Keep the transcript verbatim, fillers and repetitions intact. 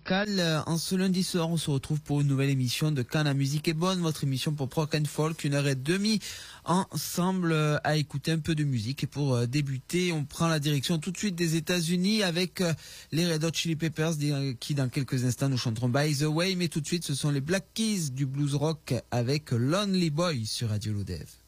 musicale. En ce lundi soir, on se retrouve pour une nouvelle émission de Quand la musique est bonne, votre émission pour rock and folk, une heure et demie ensemble à écouter un peu de musique. Et pour débuter, on prend la direction tout de suite des États-Unis avec les Red Hot Chili Peppers qui dans quelques instants nous chanteront By the Way. Mais tout de suite, ce sont les Black Keys du blues rock avec Lonely Boy sur Radio Lodev.